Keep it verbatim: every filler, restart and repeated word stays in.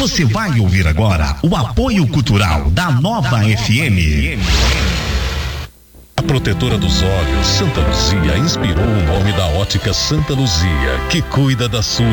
Você vai ouvir agora o apoio cultural da Nova F M. A protetora dos olhos, Santa Luzia, inspirou o nome da ótica Santa Luzia, que cuida da sua